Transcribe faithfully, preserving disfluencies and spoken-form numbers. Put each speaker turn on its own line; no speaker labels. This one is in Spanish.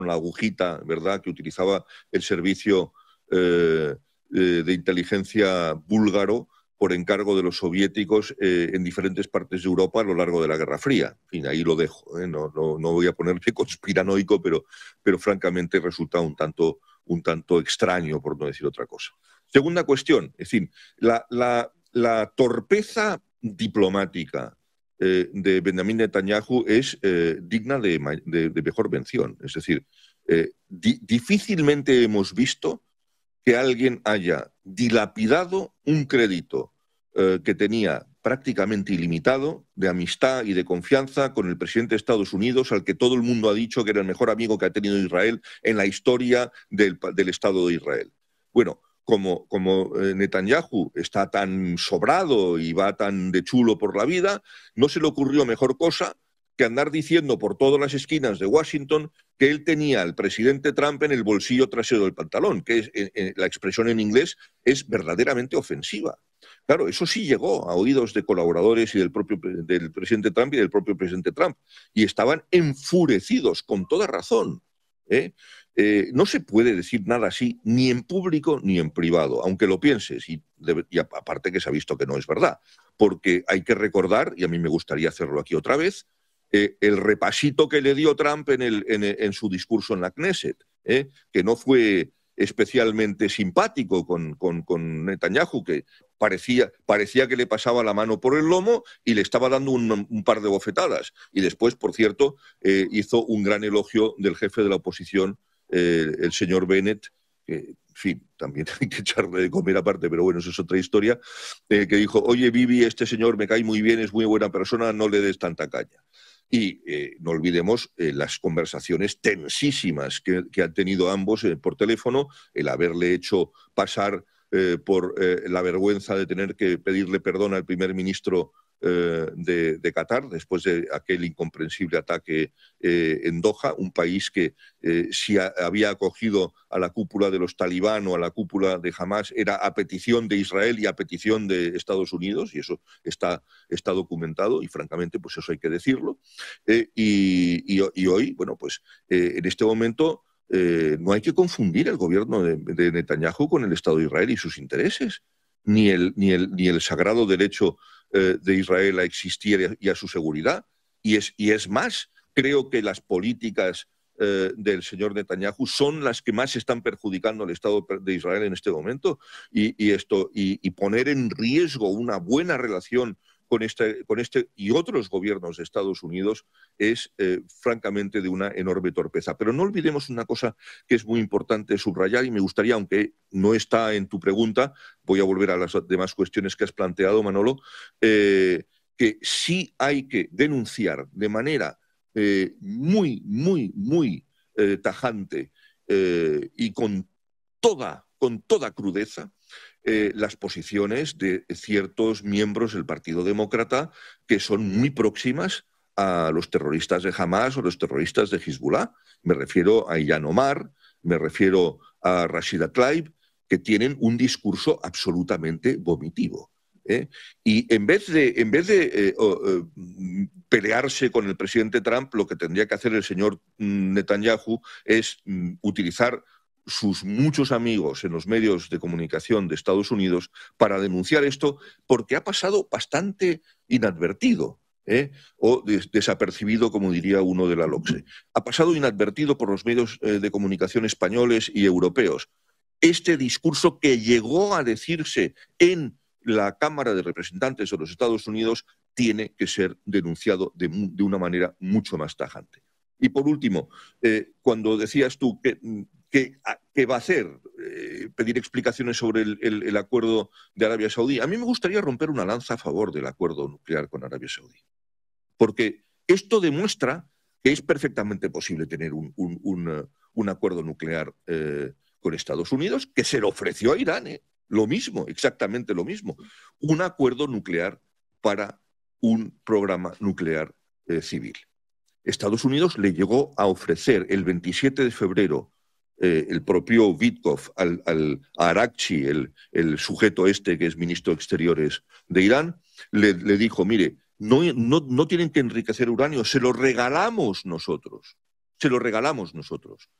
la agujita, ¿verdad?, que utilizaba el servicio eh, eh, de inteligencia búlgaro por encargo de los soviéticos eh, en diferentes partes de Europa a lo largo de la Guerra Fría. En fin, ahí lo dejo, ¿eh? no, no, no voy a ponerme conspiranoico, pero, pero francamente resulta un tanto, un tanto extraño, por no decir otra cosa. Segunda cuestión, es decir, la, la, la torpeza diplomática eh, de Benjamín Netanyahu es eh, digna de, de, de mejor mención. Es decir, eh, di, difícilmente hemos visto que alguien haya dilapidado un crédito eh, que tenía prácticamente ilimitado de amistad y de confianza con el presidente de Estados Unidos, al que todo el mundo ha dicho que era el mejor amigo que ha tenido Israel en la historia del, del Estado de Israel. Bueno, como, como eh, Netanyahu está tan sobrado y va tan de chulo por la vida, no se le ocurrió mejor cosa que andar diciendo por todas las esquinas de Washington que él tenía al presidente Trump en el bolsillo trasero del pantalón, que es, eh, la expresión en inglés es verdaderamente ofensiva. Claro, eso sí llegó a oídos de colaboradores y del propio del presidente Trump y del propio presidente Trump, y estaban enfurecidos, con toda razón. ¿eh? Eh, no se puede decir nada así, ni en público ni en privado, aunque lo pienses, y, de, y aparte que se ha visto que no es verdad, porque hay que recordar, y a mí me gustaría hacerlo aquí otra vez, Eh, el repasito que le dio Trump en, el, en, en su discurso en la Knesset, eh, que no fue especialmente simpático con, con, con Netanyahu, que parecía, parecía que le pasaba la mano por el lomo y le estaba dando un, un par de bofetadas. Y después, por cierto, eh, hizo un gran elogio del jefe de la oposición, eh, el señor Bennett, que, en fin, también hay que echarle de comer aparte, pero bueno, eso es otra historia, eh, que dijo, oye, Bibi, este señor me cae muy bien, es muy buena persona, no le des tanta caña. Y eh, no olvidemos eh, las conversaciones tensísimas que, que han tenido ambos eh, por teléfono, el haberle hecho pasar eh, por eh, la vergüenza de tener que pedirle perdón al primer ministro eh, de, de Qatar después de aquel incomprensible ataque eh, en Doha, un país que eh, si a, había acogido a la cúpula de los talibán o a la cúpula de Hamas era a petición de Israel y a petición de Estados Unidos, y eso está, está documentado, y francamente pues eso hay que decirlo. Eh, y, y, y hoy, bueno, pues eh, en este momento eh, no hay que confundir el gobierno de, de Netanyahu con el Estado de Israel y sus intereses, ni el, ni el, ni el sagrado derecho eh, de Israel a existir y a su seguridad. Y es, y es más, creo que las políticas eh, del señor Netanyahu son las que más están perjudicando al Estado de Israel en este momento, y, y, esto, y, y poner en riesgo una buena relación con este, con este y otros gobiernos de Estados Unidos es eh, francamente de una enorme torpeza. Pero no olvidemos una cosa que es muy importante subrayar, y me gustaría, aunque no está en tu pregunta, voy a volver a las demás cuestiones que has planteado, Manolo, eh, que sí hay que denunciar de manera eh, muy, muy, muy eh, tajante eh, y con toda, con toda crudeza, Eh, las posiciones de ciertos miembros del Partido Demócrata que son muy próximas a los terroristas de Hamas o los terroristas de Hezbollah. Me refiero a Ilhan Omar, me refiero a Rashida Tlaib, que tienen un discurso absolutamente vomitivo. ¿eh? Y en vez de, en vez de eh, uh, uh, pelearse con el presidente Trump, lo que tendría que hacer el señor Netanyahu es um, utilizar sus muchos amigos en los medios de comunicación de Estados Unidos para denunciar esto, porque ha pasado bastante inadvertido, ¿eh? o des desapercibido, como diría uno de la LOCSE. Ha pasado inadvertido por los medios eh, de comunicación españoles y europeos. Este discurso que llegó a decirse en la Cámara de Representantes de los Estados Unidos tiene que ser denunciado de, de una manera mucho más tajante. Y por último, eh, cuando decías tú que ¿Qué, ¿Qué va a hacer? Eh, pedir explicaciones sobre el, el, el acuerdo de Arabia Saudí. A mí me gustaría romper una lanza a favor del acuerdo nuclear con Arabia Saudí. Porque esto demuestra que es perfectamente posible tener un, un, un, un acuerdo nuclear eh, con Estados Unidos, que se le ofreció a Irán. ¿eh? Lo mismo, exactamente lo mismo. Un acuerdo nuclear para un programa nuclear eh, civil. Estados Unidos le llegó a ofrecer el veintisiete de febrero Eh, el propio Witkoff al, al a Arakchi, el, el sujeto este que es ministro de Exteriores de Irán, le, le dijo, mire, no, no, no tienen que enriquecer uranio, se lo regalamos nosotros. se lo regalamos nosotros.